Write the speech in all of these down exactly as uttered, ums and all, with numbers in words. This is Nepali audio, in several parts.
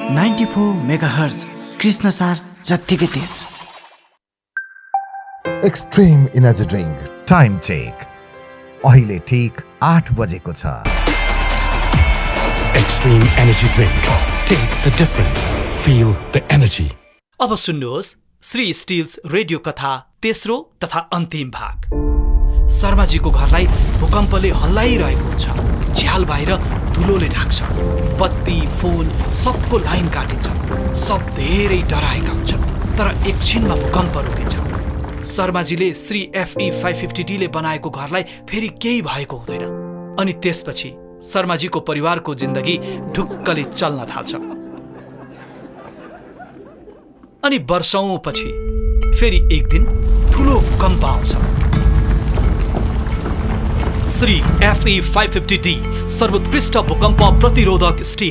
नाइन्टी फोर मेगाहर्ज कृष्णसार जत्तिकै तेज। Extreme energy drink time check अहिले ठीक आठ बजेको छ। Extreme energy drink, test the difference, feel the energy. अब सुन्नुहोस् श्री स्टिल्स रेडियो कथा तेस्रो तथा अन्तिम भाग। शर्माजीको घरलाई भूकम्पले हल्लाइरहेको हुन्छ। झ्याल बाहिर धुलोले ढाक्छ। बत्ती फोन सबको लाइन काटिन्छ। सब धेरै डराएका हुन्छन्, तर एकछिनमा भूकम्प रोकिन्छ। शर्माजीले Shri FE five fifty D ले बनाएको घरलाई फेरि केही भएको हुँदैन। अनि त्यसपछि शर्माजीको परिवारको जिन्दगी ढुक्कले चल्न थाल्छ। अनि वर्षौंपछि फेरि एक दिन ठुलो भूकम्प आउँछ। Shri FE five fifty D सर्वोत्कृष्ट भूकम्प प्रतिरोधक स्टिल।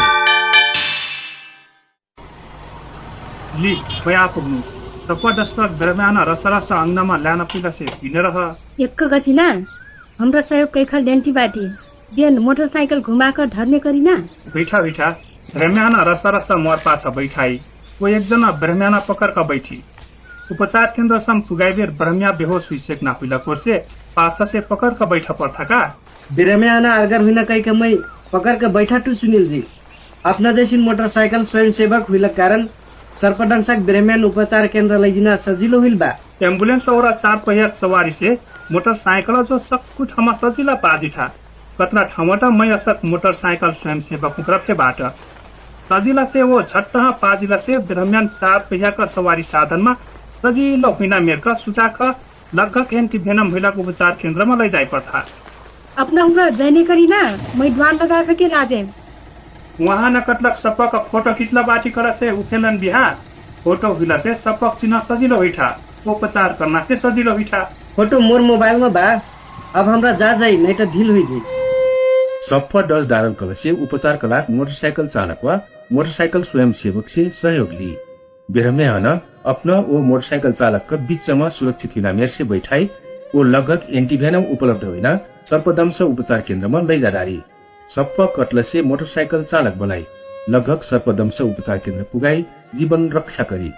लि खोया पुग्नु जबरदस्त दरम्यान रसरस अंगनमा ल्यान पुग्छ हिनेर ह एक गतिना हाम्रो सहयोग कैखल डेन्टी बाटी बिहान मोटरसाइकल घुमाकर ढर्ने करिना बैठा बैठा दरम्यान रसरस मोर पाछ बैठाई वो एकजना ब्रह्म्याना पकड़का बैठी। उपचार केन्द्र सम पुगाइबेर ब्रह्म्या बेहोश हुई सेकना हुइला कोर्से पाछा से पकड़ का बैठा पड़ता का ब्रह्म्याना अगर हुइला कई के मैं पकड़ के बैठा टू सुनील जी अपना जैसी मोटरसाइकल स्वयं सेवक हुइला कारण सर्पदंशक ब्रह्म्यान उपचार केन्द्र लैजिना सजिलो हुइल बा। एम्बुलेंस और चार पहिया सवारी से मोटरसाइकल जो सक्कु ठाउँमा सजिला पाजिठा कतना ठाउँमा मै असक मोटरसाइकल स्वयं सेवक तरफे बाट सजिला से वो झट्ट पाजिला से ब्रह्म्यान चार पहिया का सवारी साधन में सजिलो हुइना मेरका सुताक लगभग एंटी भेनम हुइलाको उपचार केन्द्र में लै जाई पर्था। अपना हुआ जैने करीना मैं द्वार लगा के लाजे वहाँ न कटलक सपक फोटो खिचला बाटी कर से उठेलन बिहार फोटो हुइला से सपक चिन्ह सजिलो हुइठा उपचार करना से सजिलो हुइठा। फोटो मोर मोबाइल में बा अब हमरा जा जाई नहीं तो ढील हुई जी। सप्पा डज डारल कल से उपचार कला मोटरसाइकिल चालक वा मोटरसाइकिल स्वयं सेवक से सहयोग ली। बेरमे हन अपना वो मोटरसाइकिल चालक का बीच में सुरक्षित हिला मेर से बैठाई वो लगभग एंटीवेनम उपलब्ध हुइना सर्पदंश उपचार केन्द्र में लै जारी। सप्पा कटल से मोटरसाइकिल चालक बनाई लगभग सर्पदंश उपचार केन्द्र पुगाई जीवन रक्षा करी।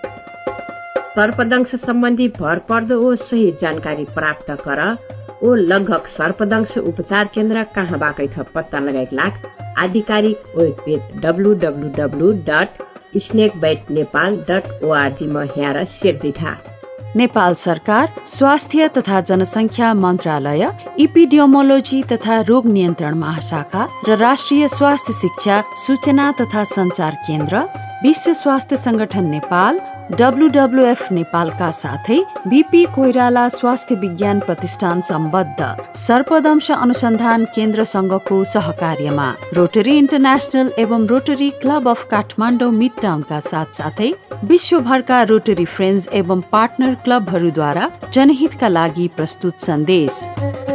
सर्पदंश संबंधी भर पर्दो ओ सही जानकारी प्राप्त कर ओ लगभग सर्पदंश उपचार केन्द्र कहाँ बाकै छ पत्ता लगाइक लाग आधिकारिक web page W W W dot snake bite Nepal dot ORG में हेर सेक्दिठा। नेपाल सरकार स्वास्थ्य तथा जनसंख्या मन्त्रालय इपिडियोमोलोजी तथा रोग नियन्त्रण महाशाखा र राष्ट्रिय स्वास्थ्य शिक्षा सूचना तथा संचार केन्द्र विश्व स्वास्थ्य संगठन नेपाल डब्लुडब्लुएफ नेपालका साथै बीपी कोइराला स्वास्थ्य विज्ञान प्रतिष्ठान सम्बद्ध सर्पदंश अनुसन्धान केन्द्र संघको सहकार्यमा रोटरी इन्टरनेशनल एवं rotary club of Kathmandu mid टाउनका साथ साथै विश्वभरका रोटरी फ्रेन्ड्स एवं पार्टनर क्लबहरूद्वारा जनहितका लागि प्रस्तुत सन्देश।